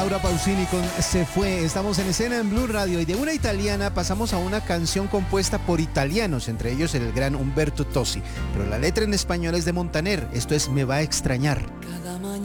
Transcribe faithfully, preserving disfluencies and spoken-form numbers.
Laura Pausini con Se Fue. Estamos en escena en Blue Radio y de una italiana pasamos a una canción compuesta por italianos, entre ellos el gran Umberto Tozzi. Pero la letra en español es de Montaner. Esto es Me va a extrañar.